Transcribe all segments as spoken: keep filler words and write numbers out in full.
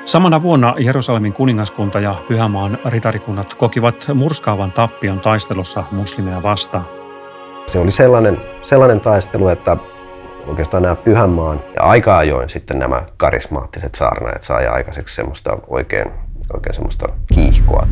Samana vuonna Jerusalemin kuningaskunta ja Pyhämaan ritarikunnat kokivat murskaavan tappion taistelussa muslimeja vastaan. Se oli sellainen, sellainen taistelu, että oikeastaan nämä Pyhänmaan ja aika ajoin sitten nämä karismaattiset saarnaajat sai aikaiseksi semmoista oikein, oikein semmoista kiihkoa.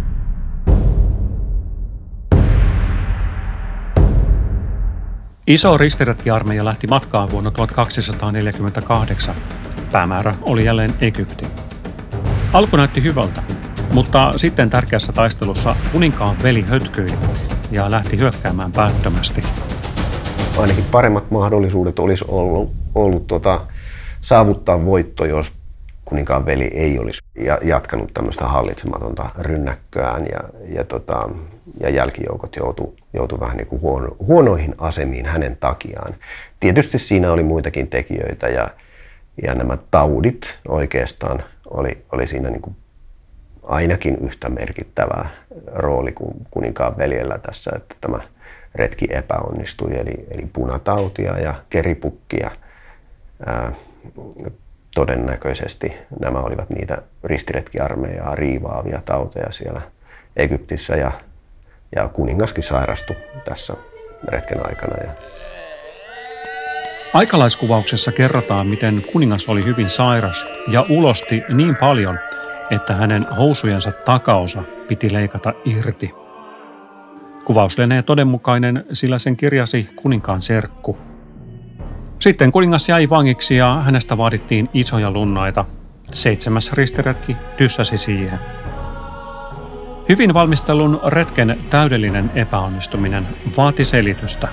Iso ristiretkiarmeija lähti matkaan vuonna tuhatkaksisataaneljäkymmentäkahdeksan. Päämäärä oli jälleen Egypti. Alku näytti hyvältä, mutta sitten tärkeässä taistelussa kuninkaan veli hötkyili ja lähti hyökkäämään päättömästi. Ainakin paremmat mahdollisuudet olisi ollut, ollut tota, saavuttaa voitto, jos kuninkaan veli ei olisi jatkanut tämmöistä hallitsematonta rynnäkköään ja, ja, tota, ja jälkijoukot joutui joutu vähän niin kuin huono, huonoihin asemiin hänen takiaan. Tietysti siinä oli muitakin tekijöitä ja, ja nämä taudit oikeastaan oli, oli siinä niin kuin ainakin yhtä merkittävä rooli kuin kuninkaan veljellä tässä, että tämä retki epäonnistui, eli, eli punatautia ja keripukkia. Ää, todennäköisesti nämä olivat niitä ristiretkiarmeijaa riivaavia tauteja siellä Egyptissä ja, ja kuningaskin sairastui tässä retken aikana. Ja aikalaiskuvauksessa kerrotaan, miten kuningas oli hyvin sairas ja ulosti niin paljon, että hänen housujensa takaosa piti leikata irti. Kuvaus lienee todenmukainen, sillä sen kirjasi kuninkaan serkku. Sitten kuningas jäi vangiksi ja hänestä vaadittiin isoja lunnaita. Seitsemäs ristiretki tyssäsi siihen. Hyvin valmistellun retken täydellinen epäonnistuminen vaati selitystä.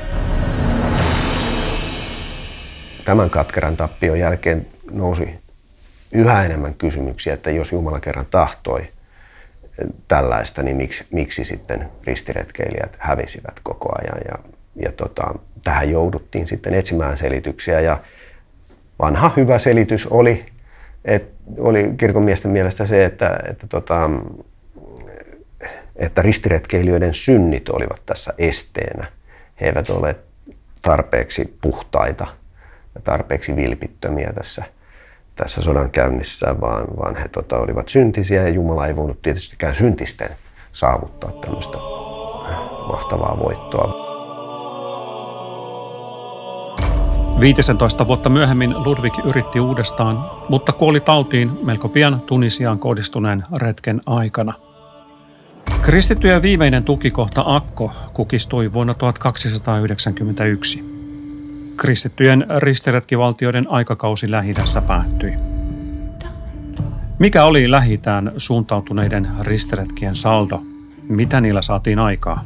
Tämän katkeran tappion jälkeen nousi yhä enemmän kysymyksiä, että jos Jumala kerran tahtoi tällaista, niin miksi, miksi sitten ristiretkeilijät hävisivät koko ajan. Ja, ja tota, tähän jouduttiin sitten etsimään selityksiä ja vanha hyvä selitys oli, et, oli kirkonmiesten mielestä se, että, että, tota, että ristiretkeilijöiden synnit olivat tässä esteenä. He eivät ole tarpeeksi puhtaita ja tarpeeksi vilpittömiä tässä, tässä sodan käynnissä, vaan, vaan he tota, olivat syntisiä ja Jumala ei voinut tietystikään syntisten saavuttaa tämmöistä mahtavaa voittoa. viisitoista vuotta myöhemmin Ludwig yritti uudestaan, mutta kuoli tautiin melko pian Tunisiaan kohdistuneen retken aikana. Kristittyjen viimeinen tukikohta Akko kukistui vuonna tuhatkaksisataayhdeksänkymmentäyksi. Kristittyjen ristiretkivaltioiden aikakausi Lähi-idässä päättyi. Mikä oli Lähi-itään suuntautuneiden ristiretkien saldo? Mitä niillä saatiin aikaa?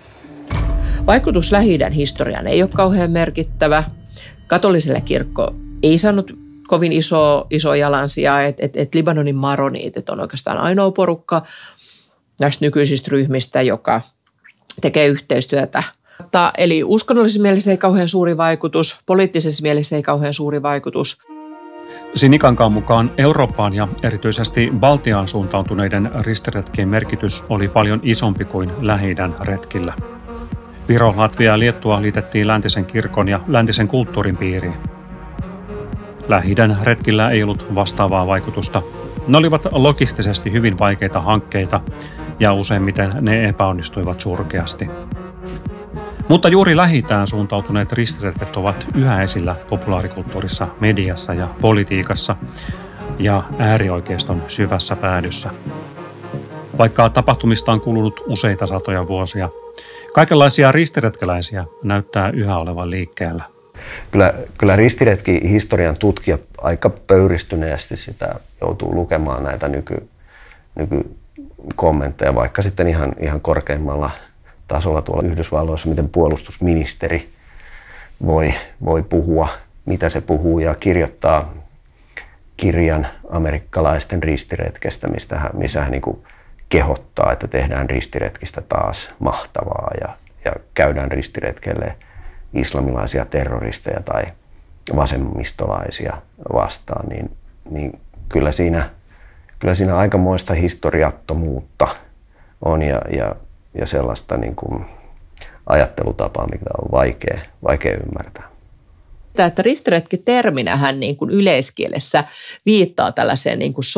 Vaikutus Lähi-idän historiaan ei ole kauhean merkittävä. Katoliselle kirkko ei saanut kovin iso, iso jalansijaa, että et, et Libanonin maroniitit on oikeastaan ainoa porukka näistä nykyisistä ryhmistä, joka tekee yhteistyötä. Eli uskonnollisessa mielessä ei kauhean suuri vaikutus, poliittisessa mielessä ei kauhean suuri vaikutus. Sinikankaan mukaan Eurooppaan ja erityisesti Baltiaan suuntautuneiden ristiretkien merkitys oli paljon isompi kuin Lähi-idän retkillä. Viro, Latvia ja Liettua liitettiin läntisen kirkon ja läntisen kulttuurin piiriin. Lähi-idän retkillä ei ollut vastaavaa vaikutusta. Ne olivat logistisesti hyvin vaikeita hankkeita ja useimmiten ne epäonnistuivat surkeasti. Mutta juuri Lähi-itään suuntautuneet ristiretket ovat yhä esillä populaarikulttuurissa, mediassa ja politiikassa ja äärioikeiston syvässä päädyssä. Vaikka tapahtumista on kulunut useita satoja vuosia, kaikenlaisia ristiretkeläisiä näyttää yhä olevan liikkeellä. Kyllä, kyllä ristiretki historian tutkijat aika pöyristyneesti sitä joutuu lukemaan näitä nyky, nykykommentteja, vaikka sitten ihan, ihan korkeimmalla tasolla tuolla Yhdysvalloissa, miten puolustusministeri voi, voi puhua, mitä se puhuu ja kirjoittaa kirjan amerikkalaisten ristiretkestä, mistä hän, missä hän niin kuin kehottaa, että tehdään ristiretkistä taas mahtavaa ja, ja käydään ristiretkelle islamilaisia terroristeja tai vasemmistolaisia vastaan, niin, niin kyllä, siinä, kyllä siinä aikamoista historiattomuutta on ja, ja, ja sellaista niin kuin ajattelutapaa, mikä on vaikea, vaikea ymmärtää. Että ristiretki-terminähän niin kuin yleiskielessä viittaa tällaiseen niin kuin